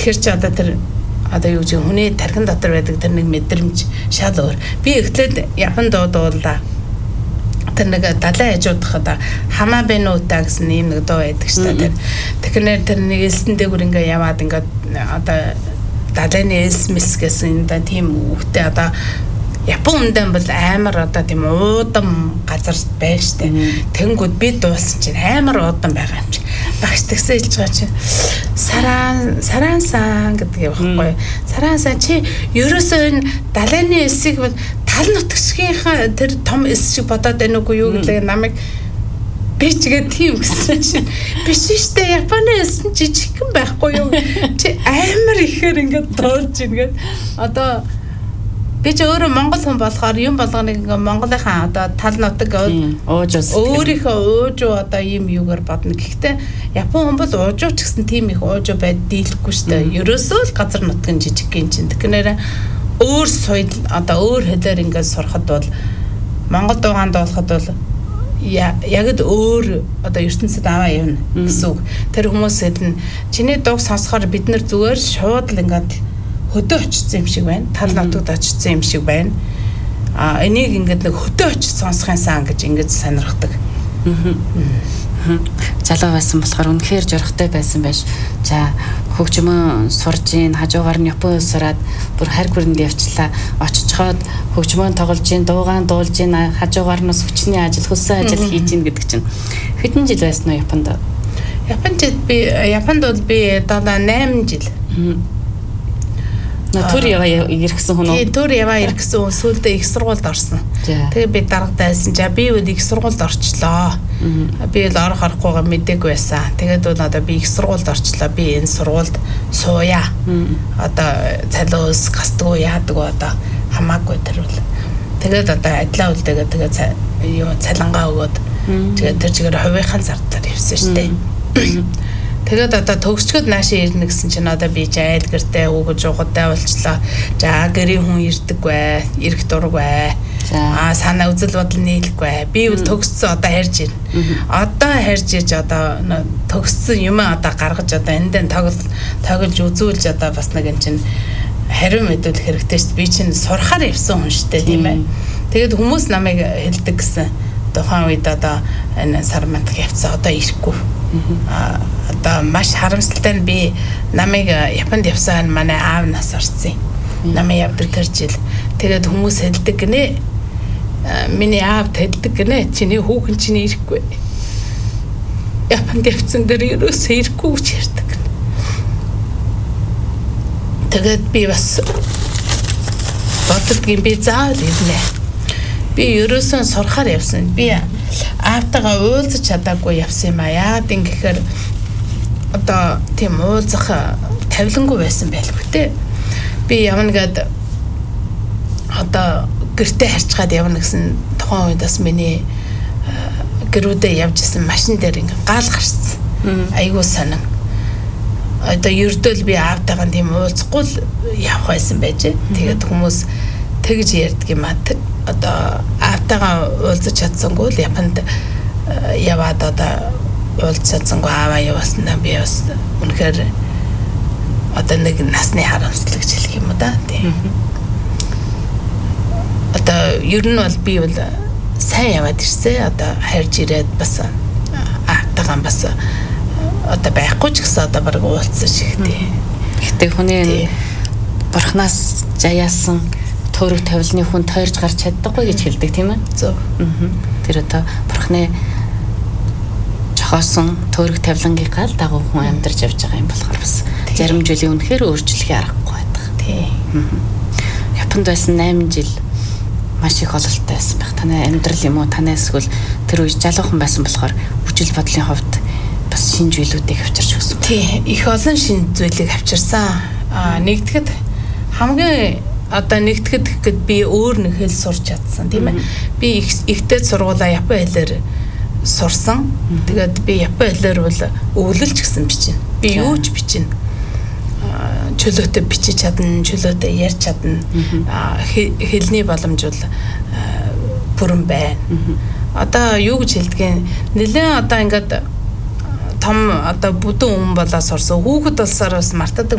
Тэгэхээр чи одоо юу гэж хүний тархин дотор байдаг тэр нэг мэдрэмж шал өөр. Би эхлээд Японд дуудуулаа. Тэр нэг далайн хажуудах одоо хамаа бэнэ утаа гэсэн ийм нэг дуу байдаг шүү дээ. Тэгэхээр тэр нэг элсэн дээгүр ингээ яваад ингээ одоо далайны элс мис гэсэн энэ тийм үгтэй одоо Япон үндэм бол амар одоо тийм уудам газар байна штэ. Тэнгүүд би дуулсан чинь амар уудам байгаа юм чи. Багш тэгсэн хэлж байгаа чи сараан гэдэг байхгүй. Сараан чи ерөөсөө энэ далайны элсийг тал нутгшгийнхаа тэр том элс шиг бодоод байна уугүй юу гэдэг намайг би чигээ тийм гэсэн чинь биш штэ Японы элс жижигхэн байхгүй юу. Чи амар ихээр ингээд дуулж ингээд одоо би ч өөрөө монгол хүн болохоор юм болгоныг ингээ монголынхаа одоо тал нутаг өөрийнхөө уужуу одоо ийм юугаар бодно. Гэхдээ Япон хүн бол уужууч гэсэн тийм их уужуу байд дийлэхгүй шүү дээ. Ерөөсөө л газар нутгийн жижиг гин чинь. Тэгэхээр өөр соёл одоо өөр хэлээр ингээ сурахад бол монгол дуугаан дуулахад бол яг л өөр одоо ертөнцид аваа явна гэсэн үг. Тэр хүмүүс хэлнэ чиний дууг сонсохоор бид нар зүгээр шууд л ингээ хөдөө очсон юм шиг байна. Тал нутагт очсон юм шиг байна. Энийг ингээд нэг хөдөө очиж сонсохын сан гэж ингэж сонирхдаг. Залуу байсан болохоор үнэхээр жорхтой байсан байж. За хөгжмөн сурж ийн хажуугаар нь Япон сураад бүр харь хүрэнд явчлаа. Очиж хаад хөгжмөн тоглож ийн дуугаан дуулж ийн хажуугаар нь хүчний ажил хөсөө ажил хийж ийн гэдэг чинь хэдэн жил байсан нь Японд? Японд бол би одоо 8 жил. Төр яваа иргэсэн хүн үү? Төр яваа иргэсэн хүн сүүлдээ их сургуульд орсон. Тэгээ би дарагдайсан. За би үл их сургуульд орчлоо. Би л орох орохгүйгээ мэдээгүй байсан. Тэгээд бол одоо би их сургуульд орчлоо. Би энэ сургуульд сууя. Одоо цалиус гастгүй яадаг одоо хамаагүй тэр бол. Тэгээд одоо адилаа үлдээгээ тэгээд юу цалингаа өгөөд тэгээд тэр чигээр хувийнхаа зардлаар явсан шүү дээ. Тэгээд одоо төгсчгöd наашаа ирнэ гэсэн чинь одоо би жайл гэртээ хүүхэд жуухтай болчлоо. За гэрийн хүн ирдэг бай, ирэх дург бай. Санаа үзэл бодол нийлэхгүй бай. Би бол төгссөн одоо харьж ирнэ. Одоо харьж иж одоо төгссөн юм одоо гаргаж одоо эндээ тоглож үзүүлж одоо бас нэг юм чинь хариу мэдүүлэх хэрэгтэй шүү дээ. Би чинь сурахаар явсан хүн шүү дээ, тийм ээ. Тэгээд хүмүүс намайг хэлдэг гэсэн. Тухайн үед одоо энэ сар мандах явцсан одоо ирэхгүй. Одоо маш харамсалтай нь би намайг Японд явсан манай аав нас орсон. Намайг явдаг тэр жил. Тэгээд хүмүүс хэлдэг гинэ. Миний аав хэлдэг гинэ. Чиний хүүхэн чиний ирэхгүй. Японд явсан дээр ерөөсөө ирэхгүй гэж ярьдаг. Тэгээд би бас боддгийн би заавал ирнэ. Би ерөөсөө сурахаар явсан. Би аавтайгаа уулзах чадаагүй явсан юм аа. Яагаад ингэхээр одоо тийм уулзах тавилангүй байсан байлгүй те. Би явна гээд одоо гэртээ харьцгаад явна гэсэн тухайн үед бас миний гэрүүдээ явж исэн машин дээр ингээ гал гарцсан. Айгуу сонин. Одоо ердөө би аавтайгаа тийм уулзахгүй л явах байсан байж. Тэгээд хүмүүс тэгж ярьдаг юм аа. Одоо аавтайгаа уулзах чадсангүй л Японд яваад одоо уулзсангүй аваа яваснаа би бас үнэхээр одоо нэг насны харамсал гэж хэлэх юм да. Тийм. Одоо ер нь бол би бол сайн яваад ирсэн. Одоо харьж ирээд бас аавтайгаа бас одоо байхгүй ч гэсэн одоо баг уулзсан шиг тийм. Гэхдээ хүний бурхнаас жаяасан төрөг тавилны хүн тойрж гарч чаддаггүй гэж хэлдэг тийм ээ. Зөв. Тэр одоо бурхны жохоосон төрөг тавилангийнхаа дагуу хүн амьдарч явж байгаа юм болохоор бас зарим жилийн үнэхээр өөрчлөхий аргагүй байдаг. Тийм. Японд байсан 8 жил маш их ололттой байсан байх. Танай амьдрал юм уу? Танай эсвэл тэр үе залуухан байсан болохоор бүжил бодлын хувьд бас шинж зүйлүүдийг авчирч өгсөн. Тийм. Их олон шинж зүйлийг авчирсан. Нэгдэхэд хамгийн одоо нэгтгэхэд гэхэд би өөр нэг хэл сурч чадсан тийм ээ. Би ихтэй сургуулаа Япон хэлээр сурсан. Тэгээд би Япон хэлээр бол өвлөлч гэсэн бичнэ. Би юу ч бичнэ. Чөлөөтэй бичиж чадна, чөлөөтэй ярьж чадна. Хэлний боломж бол бүрэн байна. Одоо юу гэж хэлдгийг нэлээд одоо ингээд том одоо бүдүүн хүн болоо сурсан. Хүүхэд болсоор бас мартадаг